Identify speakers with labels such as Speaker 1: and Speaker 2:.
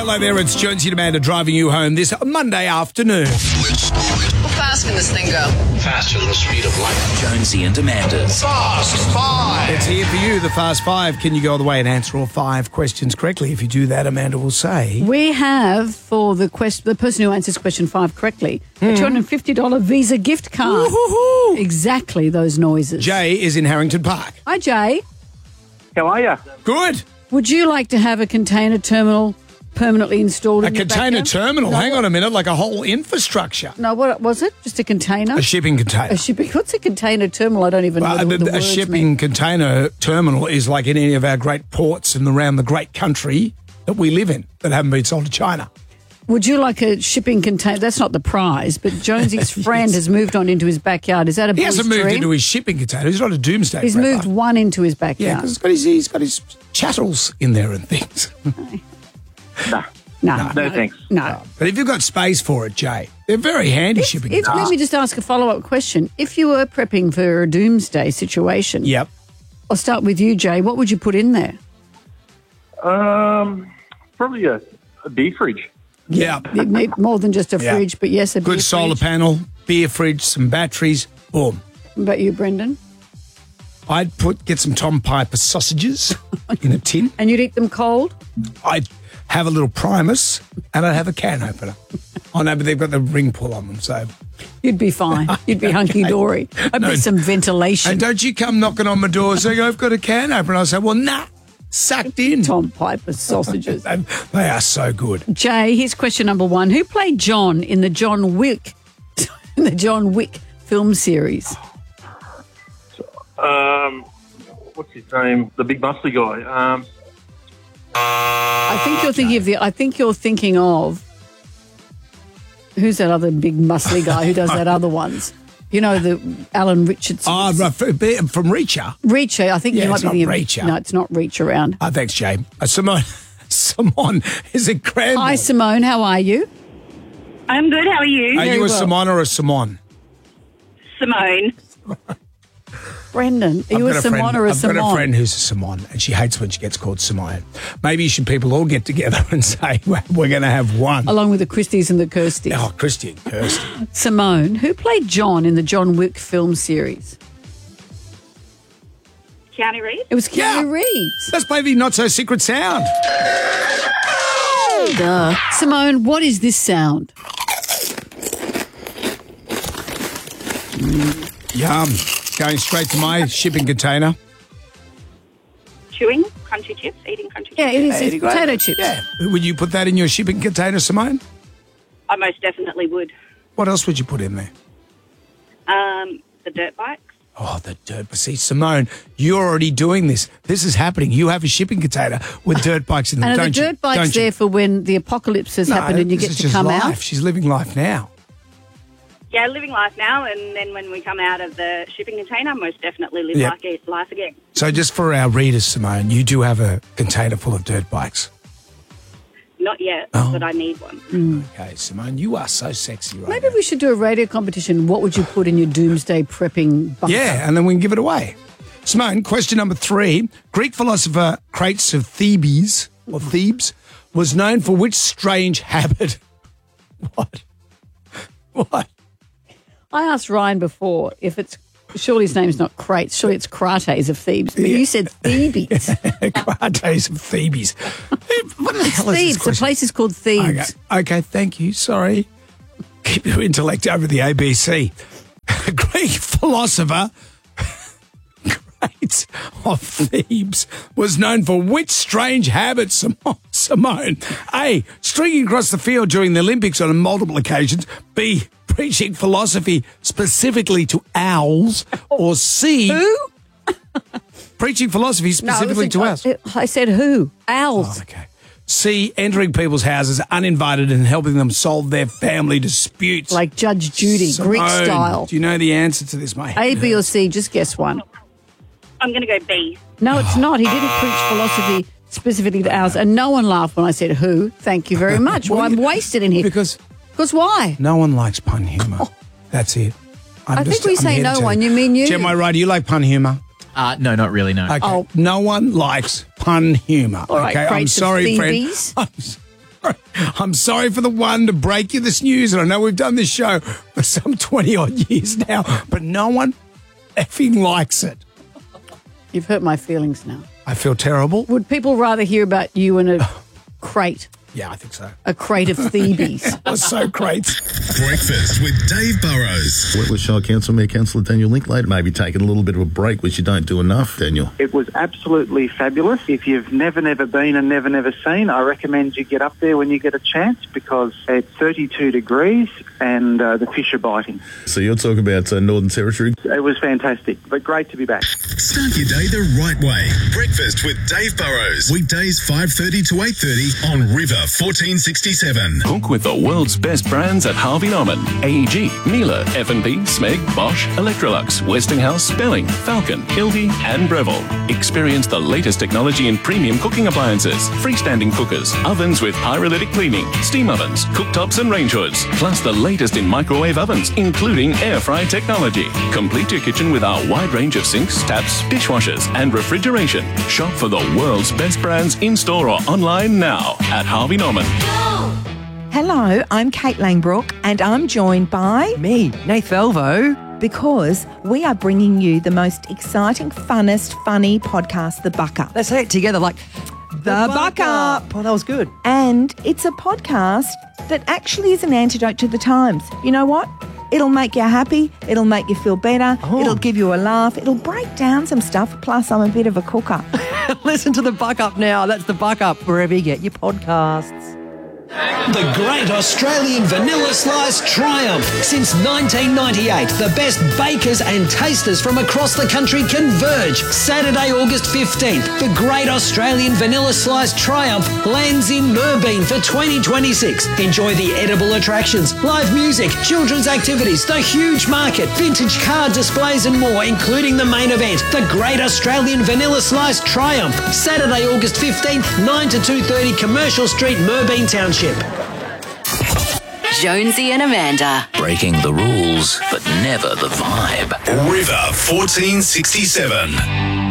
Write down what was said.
Speaker 1: Hello there, it's Jonesy and Amanda driving you home this Monday afternoon.
Speaker 2: How fast can this thing go?
Speaker 3: Faster than the speed of light.
Speaker 4: Jonesy and Amanda's
Speaker 3: Fast Five.
Speaker 1: It's here for you, the Fast Five. Can you go all the way and answer all 5 questions correctly? If you do that, Amanda will say...
Speaker 5: We have, for the person who answers question 5 correctly, a $250 Visa gift card.
Speaker 1: Woohoo!
Speaker 5: Exactly those noises.
Speaker 1: Jay is in Harrington Park.
Speaker 5: Hi, Jay.
Speaker 6: How are you?
Speaker 1: Good.
Speaker 5: Would you like to have a container terminal permanently installed
Speaker 1: A
Speaker 5: in your
Speaker 1: container
Speaker 5: backyard?
Speaker 1: terminal.
Speaker 5: No,
Speaker 1: Hang on a minute, like a whole infrastructure.
Speaker 5: No, what was it? Just a container?
Speaker 1: A shipping container.
Speaker 5: A shipping. What's a container terminal? I don't even know what the
Speaker 1: A
Speaker 5: words
Speaker 1: shipping
Speaker 5: mean.
Speaker 1: container terminal is like in any of our great ports and around the great country that we live in that haven't been sold to China.
Speaker 5: Would you like a shipping container? That's not the prize, but Jonesy's friend has moved on into his backyard. Is that a
Speaker 1: He hasn't
Speaker 5: boy's
Speaker 1: moved
Speaker 5: dream?
Speaker 1: into his shipping container. He's not a doomsday
Speaker 5: He's
Speaker 1: prepper.
Speaker 5: moved one into his
Speaker 1: Yeah,
Speaker 5: backyard.
Speaker 1: because he's got his chattels in there and things.
Speaker 5: No,
Speaker 6: thanks.
Speaker 5: No.
Speaker 1: But if you've got space for it, Jay, they're very handy shipping
Speaker 5: Let
Speaker 1: containers.
Speaker 5: me just ask a follow-up question. If you were prepping for a doomsday situation,
Speaker 1: Yep.
Speaker 5: I'll start with you, Jay. What would you put in there?
Speaker 6: Probably a beer fridge.
Speaker 1: Yeah.
Speaker 5: You'd need more than just a
Speaker 1: Yeah.
Speaker 5: fridge, but yes, a beer
Speaker 1: Good solar
Speaker 5: fridge.
Speaker 1: panel, beer fridge, some batteries, boom.
Speaker 5: What about you, Brendan?
Speaker 1: I'd get some Tom Piper sausages in a tin.
Speaker 5: And you'd eat them cold?
Speaker 1: I'd have a little Primus and I'd have a can opener. Oh, no, but they've got the ring pull on them, so...
Speaker 5: You'd be fine. You'd be hunky-dory. I'd
Speaker 1: No.
Speaker 5: be some ventilation.
Speaker 1: And don't you come knocking on my door saying, I've got a can opener. I say, well, nah, sucked in.
Speaker 5: Tom Piper sausages.
Speaker 1: They are so good.
Speaker 5: Jay, here's question number 1. Who played John in the John Wick film series?
Speaker 6: What's his name? The big muscly guy.
Speaker 5: I think you're thinking of who's that other big muscly guy who does that other ones? You know, the Alan Richardson.
Speaker 1: Oh, right, from Reacher.
Speaker 5: Reacher. I think
Speaker 1: Yeah,
Speaker 5: you might
Speaker 1: it's
Speaker 5: be
Speaker 1: not
Speaker 5: thinking
Speaker 1: Reacher.
Speaker 5: No, it's not Reach Around.
Speaker 1: Oh, thanks, Jay. Simone is a grand.
Speaker 5: Hi, Simone. How are you?
Speaker 7: I'm good. How are you?
Speaker 1: Are
Speaker 5: very
Speaker 1: you a
Speaker 5: well.
Speaker 1: Simone or a Simone?
Speaker 7: Simone.
Speaker 5: Brendan, are you a Simone or a Simone?
Speaker 1: I've got a friend who's a Simone, and she hates when she gets called Simone. Maybe you should people all get together and say, we're going to have one.
Speaker 5: Along with the Christies and the Kirsties.
Speaker 1: Oh, Christy and Kirsty.
Speaker 5: Simone, who played John in the John Wick film series?
Speaker 7: Keanu Reeves.
Speaker 5: It was Keanu
Speaker 1: Yeah.
Speaker 5: Reeves.
Speaker 1: Let's play the not-so-secret sound.
Speaker 5: Duh. Simone, what is this sound?
Speaker 1: Yum. Going straight to my shipping container.
Speaker 7: Chewing crunchy chips. Eating crunchy chips.
Speaker 5: Yeah, it is. It's potato chips.
Speaker 1: Yeah. Would you put that in your shipping container, Simone?
Speaker 7: I most definitely would.
Speaker 1: What else would you put in there?
Speaker 7: The dirt bikes.
Speaker 1: Oh, the dirt. See, Simone, you're already doing this. This is happening. You have a shipping container with dirt bikes in them,
Speaker 5: And are the
Speaker 1: don't you?
Speaker 5: dirt bikes
Speaker 1: Don't you?
Speaker 5: there for when the apocalypse has happened and you
Speaker 1: this
Speaker 5: get
Speaker 1: is
Speaker 5: to
Speaker 1: just
Speaker 5: come
Speaker 1: life.
Speaker 5: out?
Speaker 1: She's living life now.
Speaker 7: Yeah, living life now, and then when we come out of the shipping container, most definitely live
Speaker 1: Yep.
Speaker 7: life again.
Speaker 1: So just for our readers, Simone, you do have a container full of dirt bikes.
Speaker 7: Not yet,
Speaker 1: Oh.
Speaker 7: but I need one.
Speaker 1: Okay, Simone, you are so sexy right
Speaker 5: Maybe
Speaker 1: now.
Speaker 5: we should do a radio competition. What would you put in your doomsday prepping bunker?
Speaker 1: Yeah, and then we can give it away. Simone, question number 3. Greek philosopher Crates of Thebes, or Thebes, was known for which strange habit? What? What?
Speaker 5: I asked Ryan before if it's surely his name's not Crates, surely it's Crates of Thebes, but you said Thebes.
Speaker 1: Crates of Thebes. What the hell is
Speaker 5: Thebes.
Speaker 1: this
Speaker 5: The
Speaker 1: question?
Speaker 5: place is called Thebes.
Speaker 1: Okay, thank you. Sorry. Keep your intellect over the ABC. Greek philosopher Crates of Thebes was known for which strange habit, Simone? A. Stringing across the field during the Olympics on multiple occasions. B. Preaching philosophy specifically to owls. Or C.
Speaker 5: Who?
Speaker 1: Preaching philosophy specifically to owls.
Speaker 5: I said who? Owls.
Speaker 1: Oh, okay. C, entering people's houses uninvited and helping them solve their family disputes.
Speaker 5: Like Judge Judy, Greek
Speaker 1: Simone,
Speaker 5: style.
Speaker 1: Do you know the answer to this, mate?
Speaker 5: A, B, or C? Just guess one.
Speaker 7: I'm going to go B.
Speaker 5: No, it's not. He didn't preach philosophy specifically to owls, and no one laughed when I said who. Thank you very much. Well, I'm wasted in here.
Speaker 1: Because
Speaker 5: why?
Speaker 1: no one likes pun humour. That's it.
Speaker 5: I think we say no one. You mean you?
Speaker 1: Jem, am I right? Do you like pun humour?
Speaker 4: No, not really, no.
Speaker 1: Okay.
Speaker 5: Oh.
Speaker 1: No one likes pun humour.
Speaker 5: All right,
Speaker 1: okay, I'm
Speaker 5: Crates of
Speaker 1: sorry, friend.
Speaker 5: Thebes.
Speaker 1: I'm sorry for the one to break you this news, and I know we've done this show for some 20-odd years now, but no one effing likes it.
Speaker 5: You've hurt my feelings now.
Speaker 1: I feel terrible.
Speaker 5: Would people rather hear about you in a crate?
Speaker 1: Yeah, I think so.
Speaker 5: A crate of Thebes.
Speaker 1: That's so great.
Speaker 8: Breakfast with Dave Burrows.
Speaker 9: Wentworth Shire Council Mayor Councillor Daniel Linklater, maybe taking a little bit of a break, which you don't do enough, Daniel.
Speaker 10: It was absolutely fabulous. If you've never been and never seen, I recommend you get up there when you get a chance, because it's 32 degrees and the fish are biting.
Speaker 9: So you're talking about Northern Territory?
Speaker 10: It was fantastic, but great to be back.
Speaker 8: Start your day the right way. Breakfast with Dave Burrows. Weekdays 5:30 to 8:30 on River 1467.
Speaker 11: Cook with the world's best brands at Harvey Norman. AEG, Miele, F&B, Smeg, Bosch, Electrolux, Westinghouse, Belling, Falcon, Hildy and Breville. Experience the latest technology in premium cooking appliances, freestanding cookers, ovens with pyrolytic cleaning, steam ovens, cooktops and range hoods, plus the latest in microwave ovens, including air fry technology. Complete your kitchen with our wide range of sinks, taps, dishwashers and refrigeration. Shop for the world's best brands in-store or online now at Harvey Norman.
Speaker 12: Hello, I'm Kate Langbrook and I'm joined by...
Speaker 13: me, Nath Velvo.
Speaker 12: Because we are bringing you the most exciting, funnest, funny podcast, The Buck Up.
Speaker 13: Let's say it together like... The Buck Up. Oh, that was good.
Speaker 12: And it's a podcast that actually is an antidote to the times. You know what? It'll make you happy. It'll make you feel better.
Speaker 13: Oh.
Speaker 12: It'll give you a laugh. It'll break down some stuff. Plus, I'm a bit of a cooker.
Speaker 13: Listen to The Buck Up now. That's The Buck Up wherever you get your podcasts.
Speaker 14: The Great Australian Vanilla Slice Triumph. Since 1998, the best bakers and tasters from across the country converge. Saturday, August 15th, the Great Australian Vanilla Slice Triumph lands in Merbein for 2026. Enjoy the edible attractions, live music, children's activities, the huge market, vintage car displays and more, including the main event, the Great Australian Vanilla Slice Triumph. Saturday, August 15th, 9 to 2:30 Commercial Street, Merbein Township.
Speaker 15: Jonesy and Amanda.
Speaker 4: Breaking the rules, but never the vibe.
Speaker 8: River 1467.